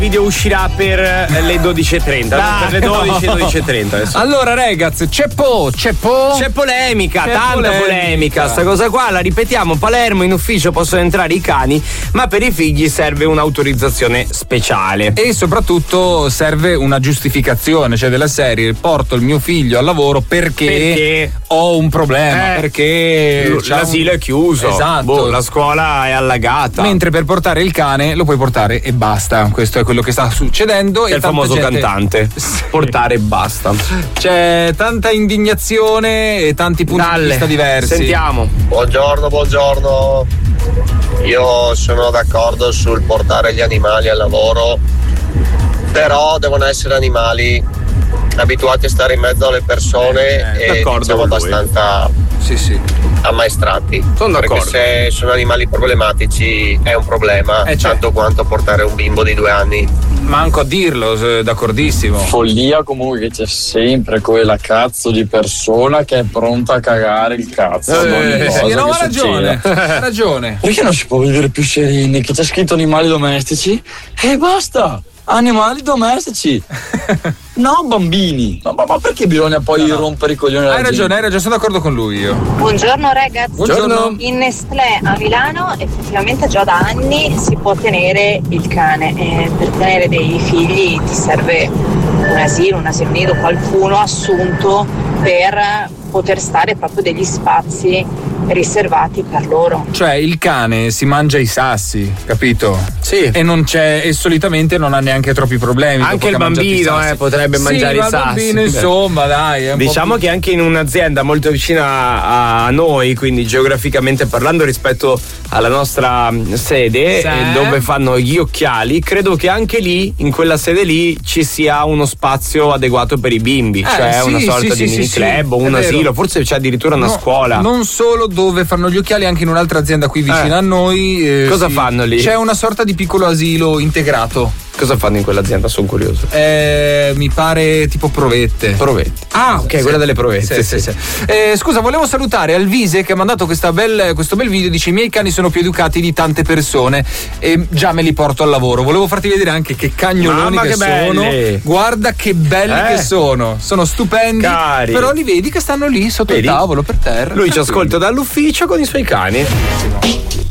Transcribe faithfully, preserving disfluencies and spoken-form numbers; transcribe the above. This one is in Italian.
video uscirà per le dodici e trenta. Dai, per le dodici, no. dodici e trenta adesso. Allora, ragazzi, c'è po', c'è po'. C'è polemica, C'è tanta polemica. polemica. Sta cosa qua, la ripetiamo, Palermo in ufficio possono entrare i cani, ma per i figli serve un'autorizzazione speciale. E soprattutto serve una giustificazione, cioè della serie: porto il mio figlio al lavoro perché, Perché? ho un problema, Eh, perché L- c'ha l'asilo un- è chiuso. Esatto. Boh, la scuola è allagata. Mentre per portare il cane lo puoi portare e basta. Questo è quello che sta succedendo. È e il tanta famoso gente- cantante. Sì. Portare e basta. C'è tanta indignazione e tanti punti Dalle, di vista diversi. Sentiamo. Buongiorno, buongiorno. Io sono d'accordo sul portare gli animali al lavoro, però devono essere animali abituati a stare in mezzo alle persone Eh, e d'accordo diciamo con lui. abbastanza Sì, sì. ammaestrati. Sono Perché d'accordo. se sono animali problematici è un problema, Eh, certo. tanto quanto portare un bimbo di due anni. Manco a dirlo, s- d'accordissimo. Follia comunque che c'è sempre quella cazzo di persona che è pronta a cagare il cazzo ad ogni Eh, cosa Sì, no, che ha ragione. succede. Ha ragione. Perché non si può vivere più serini? Che c'è scritto animali domestici e basta. Animali domestici. No, bambini. Ma, ma- ma perché bisogna poi No, no. rompere i coglioni alla Hai ragione, gente? hai ragione, sono d'accordo con lui io. Buongiorno ragazzi. Buongiorno. In Nestlé a Milano effettivamente già da anni si può tenere il cane e per tenere dei figli ti serve un asilo, un asilo nido, qualcuno assunto per poter stare proprio degli spazi riservati per loro. Cioè il cane si mangia i sassi, capito? Sì. E non c'è, e solitamente non ha neanche troppi problemi. Anche dopo il che ha mangiato i bambino sassi. eh, potrebbe Sì, mangiare ma i il sassi. bambino, insomma, dai. È un po' Diciamo più- che anche in un'azienda molto vicina a noi, quindi geograficamente parlando rispetto alla nostra mh, sede, Sì. eh, dove fanno gli occhiali, credo che anche lì, in quella sede lì, ci sia uno spazio adeguato per i bimbi, Eh, cioè sì, una sorta sì, di sì, mini sì, club sì, o un è vero. asilo, forse c'è addirittura una No, scuola. Non solo dove fanno gli occhiali, anche in un'altra azienda qui vicina Eh. a noi. eh, Cosa sì. fanno lì? C'è una sorta di piccolo asilo integrato. Cosa fanno in quell'azienda? Sono curioso. Eh, mi pare tipo provette. Provette. Ah, ok, sì. quella delle provette. Sì, sì, sì. Eh, scusa, volevo salutare Alvise che ha mandato questa bel, questo bel video. Dice: i miei cani sono più educati di tante persone e già me li porto al lavoro. Volevo farti vedere anche che cagnoloni Mamma, che, che sono. belli. Guarda che belli Eh. che sono. Sono stupendi. Cari. Però li vedi che stanno lì sotto Vedi? il tavolo per terra. Lui ci Tranquilli. ascolta dall'ufficio con i suoi cani.